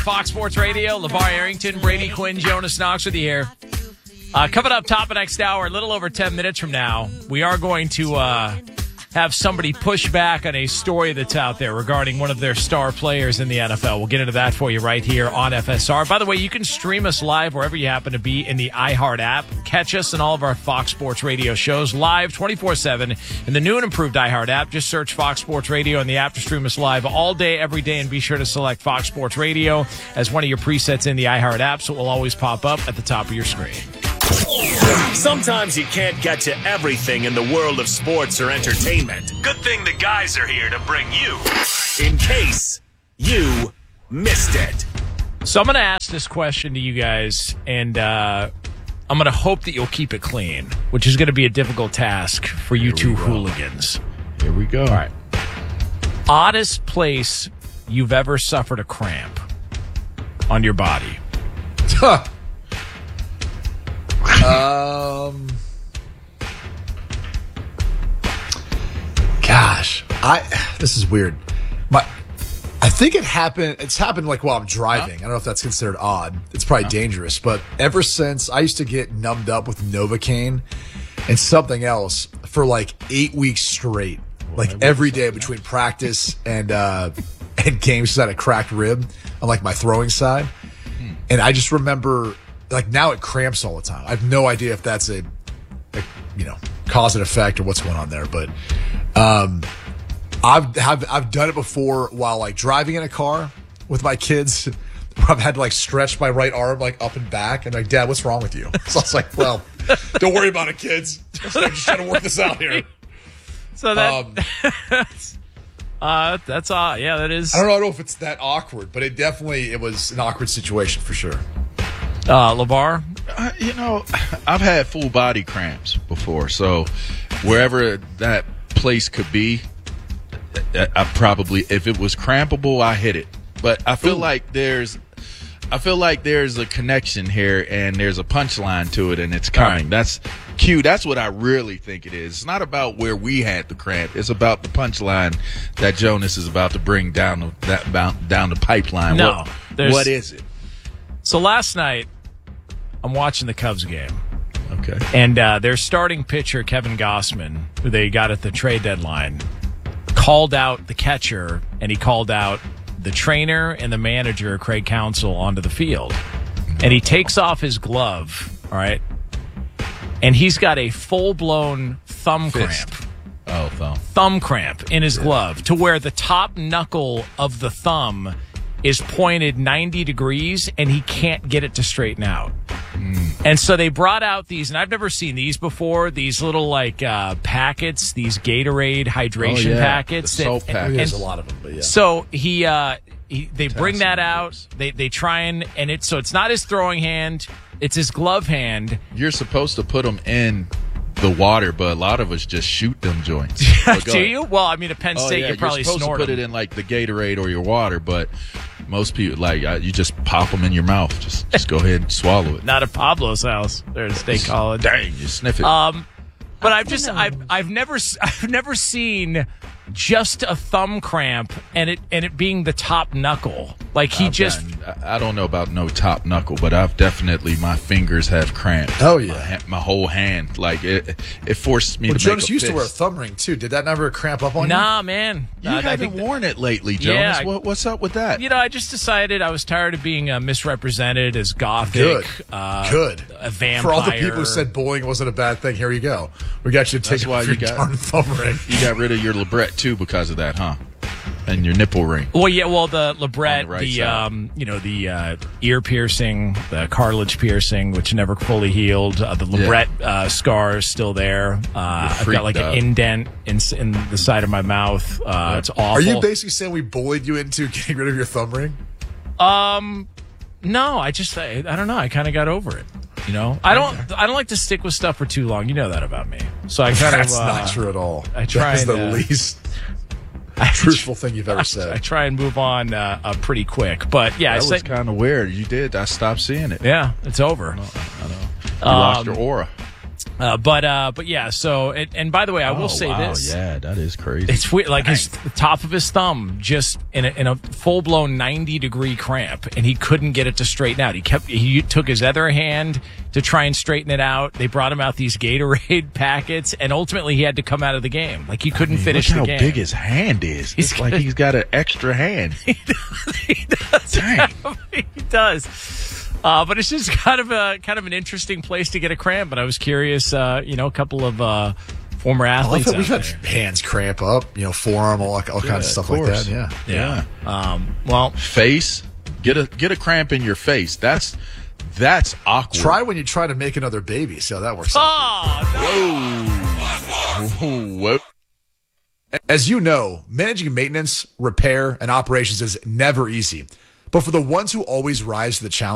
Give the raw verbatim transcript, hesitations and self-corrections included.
Fox Sports Radio, LeVar Arrington, Brady Quinn, Jonas Knox with you here. Uh, coming up top of next hour, a little over ten minutes from now, we are going to uh, have somebody push back on a story that's out there regarding one of their star players in the N F L. We'll get into that for you right here on F S R. By the way, you can stream us live wherever you happen to be in the iHeart app. Catch us in all of our Fox Sports Radio shows live twenty-four seven in the new and improved iHeart app. Just search Fox Sports Radio in the app to stream us live all day, every day, and be sure to select Fox Sports Radio as one of your presets in the iHeart app, so it will always pop up at the top of your screen. Sometimes you can't get to everything in the world of sports or entertainment. Good thing the guys are here to bring you, in case you missed it. So I'm going to ask this question to you guys, and uh, I'm going to hope that you'll keep it clean, which is going to be a difficult task for you two hooligans. Here we go. All right. Oddest place you've ever suffered a cramp on your body? Huh. Um, gosh, I this is weird. My, I think it happened. It's happened like while I'm driving. I don't know if that's considered odd. It's probably dangerous, but ever since I used to get numbed up with Novocaine and something else for like eight weeks straight, like every day between practice and uh, and games, just had a cracked rib on like my throwing side, and I just remember. Like now it cramps all the time. I have no idea if that's a, a you know, cause and effect or what's going on there. But um, I've have, I've done it before while like driving in a car with my kids. Where I've had to like stretch my right arm like up and back, and like, Dad, what's wrong with you? So I was like, well, don't worry about it, kids. I'm just trying to work this out here. So that Um, that's, uh, that's uh, yeah, that is. I don't know, I don't know if it's that awkward, but it definitely it was an awkward situation for sure. Uh, LeVar? Uh, you know, I've had full body cramps before, so wherever that place could be, I, I probably, if it was crampable, I hit it. But I feel Ooh. like there's, I feel like there's a connection here, and there's a punchline to it, and it's coming. Right. That's Q. That's what I really think it is. It's not about where we had the cramp. It's about the punchline that Jonas is about to bring down the that down the pipeline. No, what, what is it? So last night, I'm watching the Cubs game. Okay. And uh, their starting pitcher, Kevin Gausman, who they got at the trade deadline, called out the catcher, and he called out the trainer and the manager, Craig Counsell, onto the field. And he takes off his glove, all right? And he's got a full-blown thumb Fist. cramp. Oh, thumb. Thumb cramp in his yeah. glove to where the top knuckle of the thumb is pointed ninety degrees, and he can't get it to straighten out. Mm. And so they brought out these, and I've never seen these before, these little, like, uh, packets, these Gatorade hydration oh, yeah. packets. The soap and, packets. There's a lot of them, but yeah. So he, uh, he they bring that out. They they try and, and it's, so it's not his throwing hand, it's his glove hand. You're supposed to put them in the water, but a lot of us just shoot them joints. Do you? Well, I mean, at Penn State, oh, yeah. you probably You're supposed snort to put them. it in like the Gatorade or your water, but most people like uh, you just pop them in your mouth. Just just go ahead and swallow it. Not at Pablo's house there at State College. Dang, you sniff it. Um, but I've just I've I've never I've never seen just a thumb cramp and it and it being the top knuckle. Like he I've just gotten, I don't know about no top knuckle, but I've definitely my fingers have cramped. Oh yeah, my, ha- my whole hand. Like it it forced me well, to Jonas make a used fist. to wear a thumb ring too. Did that never cramp up on nah, you? man. You Uh, haven't that, worn it lately, Jonas. Yeah, I, what, what's up with that? You know, I just decided I was tired of being uh, misrepresented as gothic. Good, uh, good. A vampire. For all the people who said bullying wasn't a bad thing, here you go. We got you to take That's why off your you got- darn thumb ring. You got rid of your libret too because of that, huh? And your nipple ring. Well, yeah, well, the libret, On the right the, side. um, you know, the uh, ear piercing, the cartilage piercing, which never fully healed. Uh, the libret uh, scar is still there. Uh, I've got like out. an indent in, in the side of my mouth. Uh, it's awful. Are you basically saying we bullied you into getting rid of your thumb ring? Um, no, I just, I, I don't know. I kind of got over it. You know, I don't, I don't like to stick with stuff for too long. You know that about me. So I kind That's of, uh, not true at all. I try That's and, the uh, least truthful thing you've ever I said. try and move on uh, uh, pretty quick. But yeah, That I was said, kind of weird. You did. I stopped seeing it. yeah, it's over. I know. You Um, lost your aura. Uh, but uh, but yeah. So it, and by the way, I will Oh, say wow, this. Yeah, that is crazy. It's weird, like his the top of his thumb just in a, in a full blown ninety degree cramp, and he couldn't get it to straighten out. He kept he took his other hand to try and straighten it out. They brought him out these Gatorade packets, and ultimately he had to come out of the game. Like he couldn't I mean, finish look the how game. big his hand is. He's It's like good. he's got an extra hand. he does. Dang. he does. Uh, but it's just kind of a kind of an interesting place to get a cramp. But I was curious, uh, you know, a couple of uh, former I love athletes. that out we've had there. hands cramp up, you know, forearm, all, all kinds of stuff like course. that. Yeah. Yeah. Um, well, Face, get a get a cramp in your face. That's that's awkward. Try when you try to make another baby. See how that works out. oh, Whoa. Whoa. As you know, managing maintenance, repair, and operations is never easy. But for the ones who always rise to the challenge,